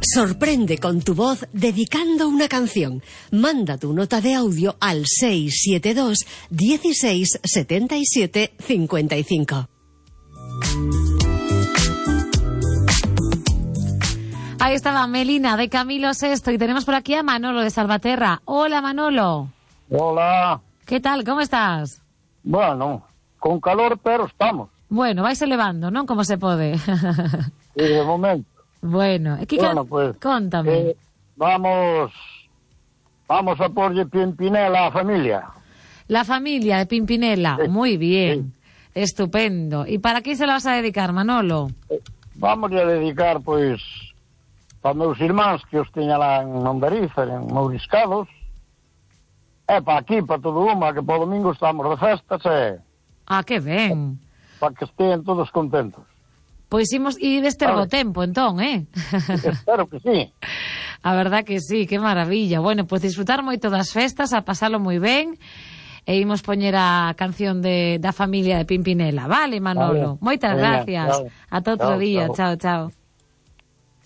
Sorprende con tu voz dedicando una canción. Manda tu nota de audio al 672 16 77 55. Ahí estaba Melina de Camilo Sesto y tenemos por aquí a Manolo de Salvaterra. Hola, Manolo. Hola. ¿Qué tal? ¿Cómo estás? Bueno, con calor, pero estamos. Bueno, vais elevando, ¿no? Como se pode. Sí, de momento. Bueno, Pues, contame. Vamos a porlle Pimpinela a familia. La familia de Pimpinela, Sí. muy bien. Sí. Estupendo. ¿Y para qué se la vas a dedicar, Manolo? Vamos a dedicar, pois, para meus irmáns que os teña lá en Mondariza, en Mouriscados, e para aquí, para todo Uma, que para o domingo estamos de festas, e... Ah, que ben. Para que estén todos contentos. Pois imos ir deste bo tempo, entón, Espero que sí. A verdad que sí, que maravilla. Bueno, pois disfrutar moito das festas, a pasalo moi ben, e imos poñer a canción da familia de Pimpinela. Vale, Manolo? Vale. Moitas gracias. Chao. Ata outro día. Chao, chao.